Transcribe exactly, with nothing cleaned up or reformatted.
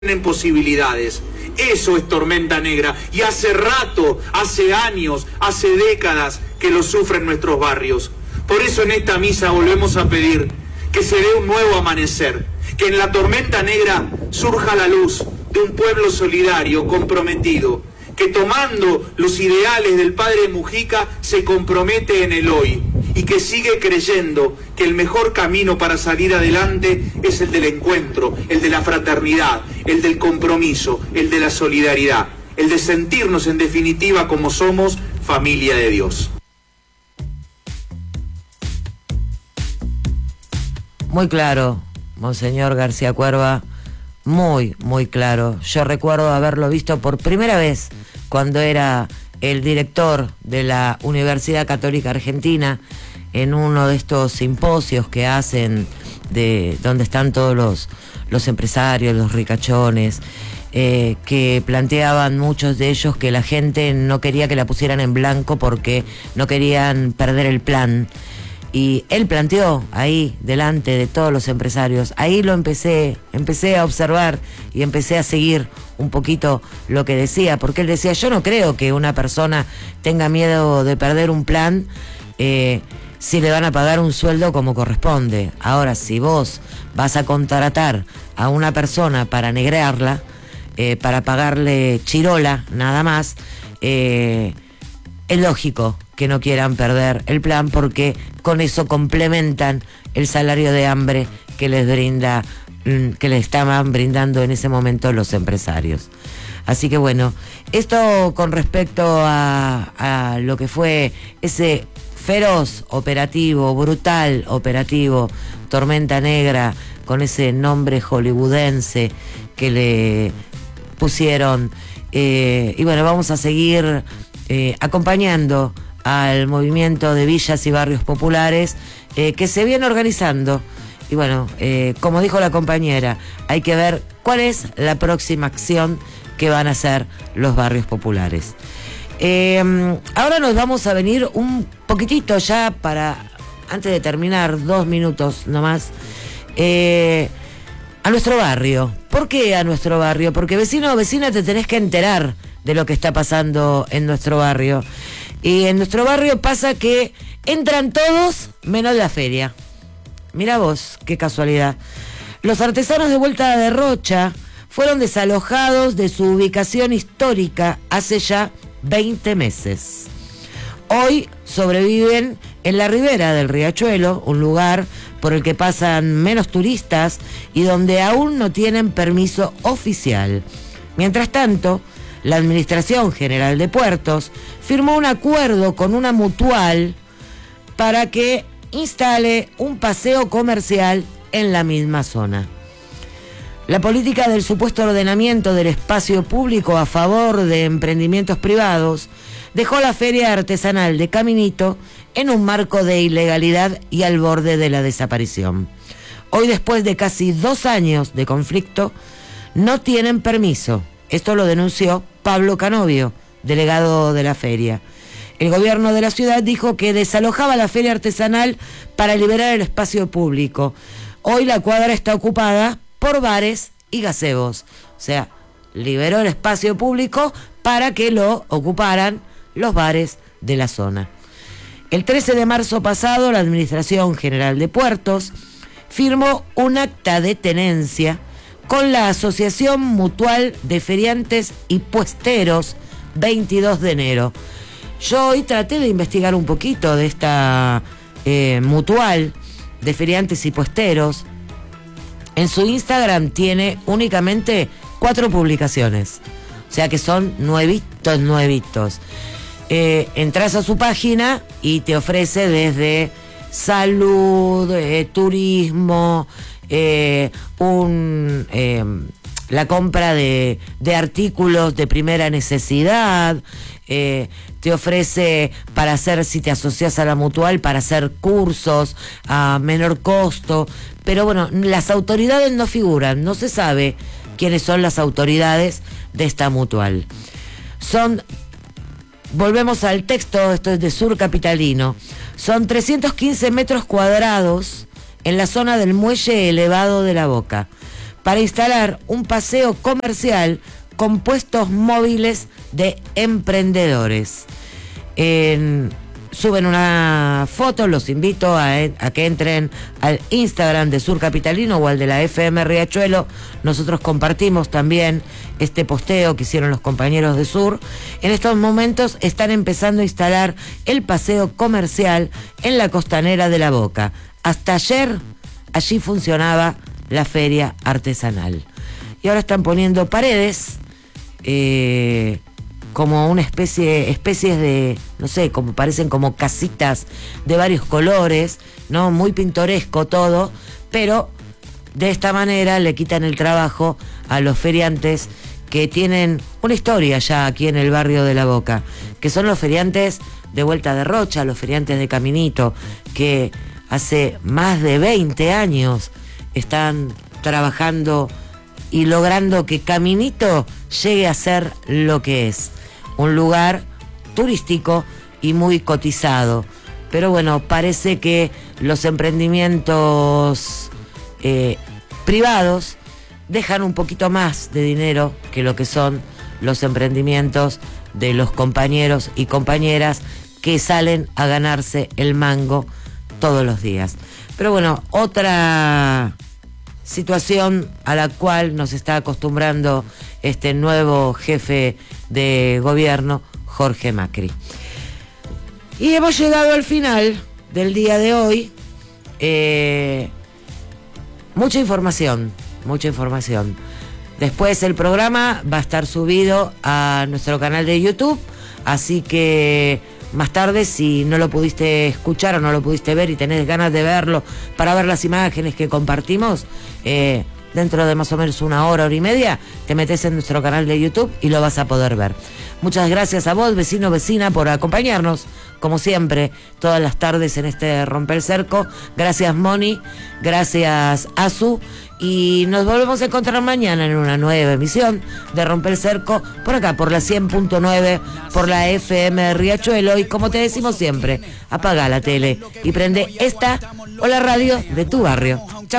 tienen posibilidades. Eso es tormenta negra, y hace rato, hace años, hace décadas que lo sufren nuestros barrios. Por eso en esta misa volvemos a pedir que se dé un nuevo amanecer, que en la tormenta negra surja la luz de un pueblo solidario, comprometido, que tomando los ideales del padre Mujica se compromete en el hoy y que sigue creyendo que el mejor camino para salir adelante es el del encuentro, el de la fraternidad, el del compromiso, el de la solidaridad, el de sentirnos en definitiva como somos, familia de Dios. Muy claro, Monseñor García Cuerva, muy, muy claro. Yo recuerdo haberlo visto por primera vez cuando era el director de la Universidad Católica Argentina en uno de estos simposios que hacen, de donde están todos los, los empresarios, los ricachones, eh, que planteaban muchos de ellos que la gente no quería que la pusieran en blanco porque no querían perder el plan. Y él planteó ahí, delante de todos los empresarios, ahí lo empecé, empecé a observar y empecé a seguir un poquito lo que decía, porque él decía, yo no creo que una persona tenga miedo de perder un plan eh, si le van a pagar un sueldo como corresponde. Ahora, si vos vas a contratar a una persona para negrearla, eh, para pagarle chirola, nada más, eh, es lógico que no quieran perder el plan porque con eso complementan el salario de hambre que les brinda, que les estaban brindando en ese momento los empresarios. Así que bueno, esto con respecto a, a lo que fue ese feroz operativo, brutal operativo, Tormenta Negra, con ese nombre hollywoodense que le pusieron. Eh, y bueno, vamos a seguir eh, acompañando al movimiento de villas y barrios populares eh, que se viene organizando. Y bueno, eh, como dijo la compañera, hay que ver cuál es la próxima acción que van a hacer los barrios populares. Eh, ahora nos vamos a venir un poquitito ya para, antes de terminar, dos minutos nomás, eh, a nuestro barrio. ¿Por qué a nuestro barrio? Porque vecino o vecina te tenés que enterar de lo que está pasando en nuestro barrio. Y en nuestro barrio pasa que entran todos menos la feria. Mirá vos, qué casualidad. Los artesanos de Vuelta de Rocha fueron desalojados de su ubicación histórica hace ya veinte meses. Hoy sobreviven en la ribera del Riachuelo, un lugar por el que pasan menos turistas y donde aún no tienen permiso oficial. Mientras tanto, la Administración General de Puertos firmó un acuerdo con una mutual para que instale un paseo comercial en la misma zona. La política del supuesto ordenamiento del espacio público a favor de emprendimientos privados dejó la feria artesanal de Caminito en un marco de ilegalidad y al borde de la desaparición. Hoy, después de casi dos años de conflicto, no tienen permiso. Esto lo denunció Pablo Canovio, delegado de la feria. El gobierno de la ciudad dijo que desalojaba la feria artesanal para liberar el espacio público. Hoy la cuadra está ocupada por bares y gazebos. O sea, liberó el espacio público para que lo ocuparan los bares de la zona. El trece de marzo pasado, la Administración General de Puertos firmó un acta de tenencia con la Asociación Mutual de Feriantes y Puesteros veintidós de enero. Yo hoy traté de investigar un poquito de esta eh, mutual de feriantes y puesteros. En su Instagram tiene únicamente cuatro publicaciones, o sea que son nuevitos, nuevitos. Eh, entras a su página y te ofrece desde salud, eh, turismo, eh, un, eh, la compra de, de artículos de primera necesidad. Eh, te ofrece para hacer, si te asocias a la mutual, para hacer cursos a menor costo. Pero bueno, las autoridades no figuran, no se sabe quiénes son las autoridades de esta mutual. Son, volvemos al texto, esto es de Sur Capitalino, son trescientos quince metros cuadrados en la zona del muelle elevado de La Boca. para instalar un paseo comercial con puestos móviles de emprendedores. En, suben una foto, los invito a, a que entren al Instagram de Sur Capitalino o al de la F M Riachuelo. Nosotros compartimos también este posteo que hicieron los compañeros de Sur. En estos momentos están empezando a instalar el paseo comercial en la costanera de La Boca. Hasta ayer allí funcionaba la feria artesanal. Y ahora están poniendo paredes, eh, como una especie, especies de, no sé, como parecen como casitas de varios colores, ¿no? Muy pintoresco todo, pero de esta manera le quitan el trabajo a los feriantes que tienen una historia ya aquí en el barrio de La Boca, que son los feriantes de Vuelta de Rocha, los feriantes de Caminito, que hace más de veinte años están trabajando y logrando que Caminito llegue a ser lo que es, un lugar turístico y muy cotizado. Pero bueno, parece que los emprendimientos eh, privados dejan un poquito más de dinero que lo que son los emprendimientos de los compañeros y compañeras que salen a ganarse el mango todos los días. Pero bueno, otra situación a la cual nos está acostumbrando este nuevo jefe de gobierno, Jorge Macri. Y hemos llegado al final del día de hoy. Eh, mucha información, mucha información. Después el programa va a estar subido a nuestro canal de YouTube, así que más tarde, si no lo pudiste escuchar o no lo pudiste ver y tenés ganas de verlo para ver las imágenes que compartimos, eh, dentro de más o menos una hora, hora y media, te metes en nuestro canal de YouTube y lo vas a poder ver. Muchas gracias a vos, vecino, vecina, por acompañarnos, como siempre, todas las tardes en este Rompe el Cerco. Gracias, Moni, gracias, Azu, y nos volvemos a encontrar mañana en una nueva emisión de Rompe el Cerco, por acá, por la cien punto nueve, por la F M Riachuelo. Y como te decimos siempre, apaga la tele y prende esta o la radio de tu barrio.